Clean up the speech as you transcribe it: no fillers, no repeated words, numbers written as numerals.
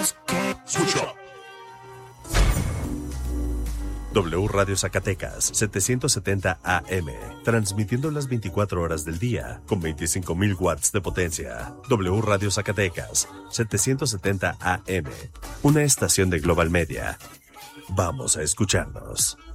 Escucha. W Radio Zacatecas, 770 AM, transmitiendo las 24 horas del día, con 25,000 watts de potencia. W Radio Zacatecas, 770 AM, una estación de Global Media. Vamos a escucharnos.